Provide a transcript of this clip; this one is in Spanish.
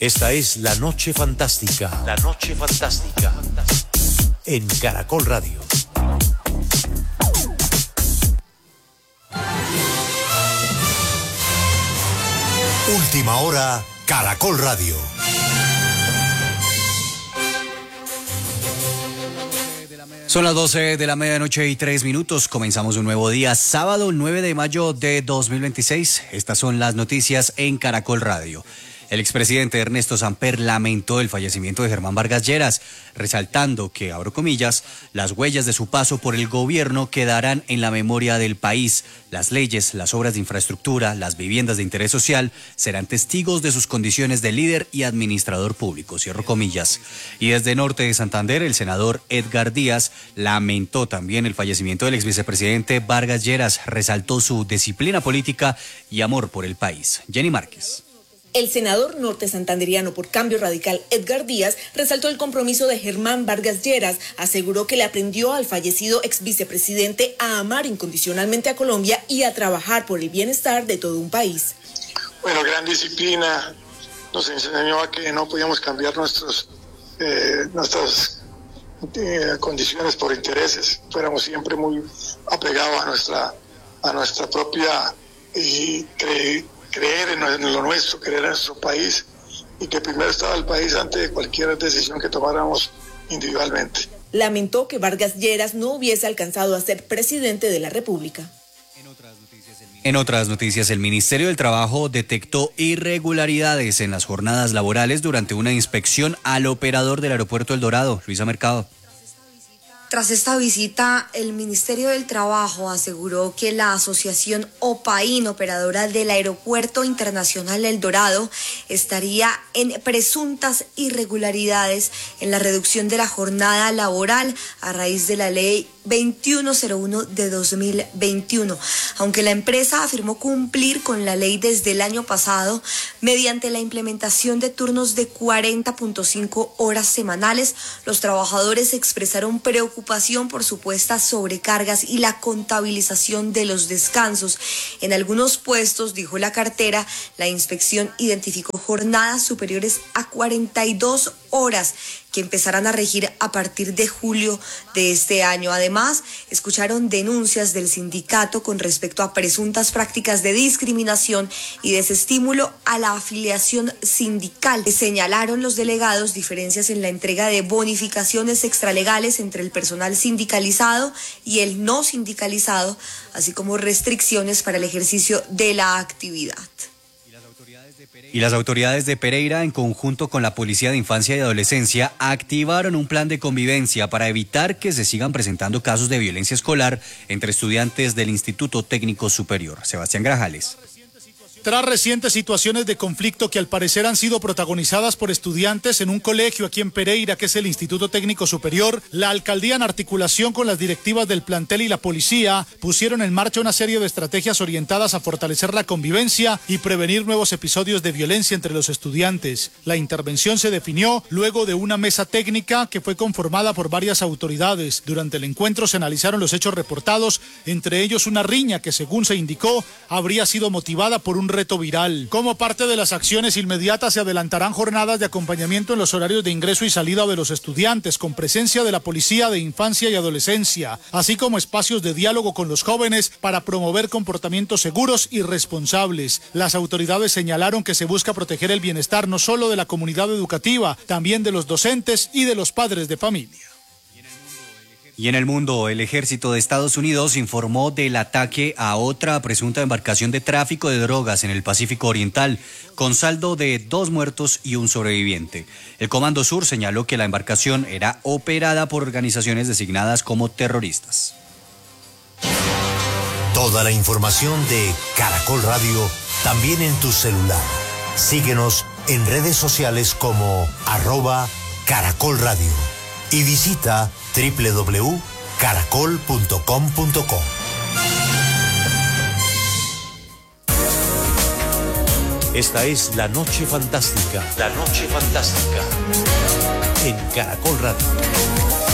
Esta es La Noche Fantástica. La Noche Fantástica. En Caracol Radio. Última hora, Caracol Radio. Son las 12 de la medianoche y 3 minutos. Comenzamos un nuevo día, sábado 9 de mayo de 2026. Estas son las noticias en Caracol Radio. El expresidente Ernesto Samper lamentó el fallecimiento de Germán Vargas Lleras, resaltando que, abro comillas, las huellas de su paso por el gobierno quedarán en la memoria del país. Las leyes, las obras de infraestructura, las viviendas de interés social serán testigos de sus condiciones de líder y administrador público, cierro comillas. Y desde Norte de Santander, el senador Edgar Díaz lamentó también el fallecimiento del exvicepresidente Vargas Lleras, resaltó su disciplina política y amor por el país. Jenny Márquez. El senador norte santanderiano por Cambio Radical, Edgar Díaz, resaltó el compromiso de Germán Vargas Lleras, aseguró que le aprendió al fallecido ex vicepresidente a amar incondicionalmente a Colombia y a trabajar por el bienestar de todo un país. Bueno, gran disciplina, nos enseñó a que no podíamos cambiar nuestras condiciones por intereses, fuéramos siempre muy apegados a nuestra propia y creer en lo nuestro, creer en nuestro país y que primero estaba el país antes de cualquier decisión que tomáramos individualmente. Lamentó que Vargas Lleras no hubiese alcanzado a ser presidente de la República. En otras noticias, el Ministerio del Trabajo detectó irregularidades en las jornadas laborales durante una inspección al operador del aeropuerto El Dorado, Luisa Mercado. Tras esta visita, el Ministerio del Trabajo aseguró que la asociación OPAIN, operadora del Aeropuerto Internacional El Dorado, estaría en presuntas irregularidades en la reducción de la jornada laboral a raíz de la ley 2101 de 2021. Aunque la empresa afirmó cumplir con la ley desde el año pasado, mediante la implementación de turnos de 40.5 horas semanales, los trabajadores expresaron preocupación por supuestas sobrecargas y la contabilización de los descansos. En algunos puestos, dijo la cartera, la inspección identificó jornadas superiores a 42 horas que empezarán a regir a partir de julio de este año. Además, escucharon denuncias del sindicato con respecto a presuntas prácticas de discriminación y desestímulo a la afiliación sindical. Señalaron los delegados diferencias en la entrega de bonificaciones extralegales entre el personal sindicalizado y el no sindicalizado, así como restricciones para el ejercicio de la actividad. Y las autoridades de Pereira, en conjunto con la Policía de Infancia y Adolescencia, activaron un plan de convivencia para evitar que se sigan presentando casos de violencia escolar entre estudiantes del Instituto Técnico Superior. Sebastián Grajales. Tras recientes situaciones de conflicto que al parecer han sido protagonizadas por estudiantes en un colegio aquí en Pereira, que es el Instituto Técnico Superior, la alcaldía, en articulación con las directivas del plantel y la policía, pusieron en marcha una serie de estrategias orientadas a fortalecer la convivencia y prevenir nuevos episodios de violencia entre los estudiantes. La intervención se definió luego de una mesa técnica que fue conformada por varias autoridades. Durante el encuentro se analizaron los hechos reportados, entre ellos una riña que, según se indicó, habría sido motivada por un reto viral. Como parte de las acciones inmediatas, se adelantarán jornadas de acompañamiento en los horarios de ingreso y salida de los estudiantes, con presencia de la Policía de Infancia y Adolescencia, así como espacios de diálogo con los jóvenes para promover comportamientos seguros y responsables. Las autoridades señalaron que se busca proteger el bienestar no solo de la comunidad educativa, también de los docentes y de los padres de familia. Y en el mundo, el ejército de Estados Unidos informó del ataque a otra presunta embarcación de tráfico de drogas en el Pacífico Oriental, con saldo de 2 muertos y un sobreviviente. El Comando Sur señaló que la embarcación era operada por organizaciones designadas como terroristas. Toda la información de Caracol Radio también en tu celular. Síguenos en redes sociales como @Caracol Radio y visita www.caracol.com.co. Esta es La Noche Fantástica. La Noche Fantástica en Caracol Radio.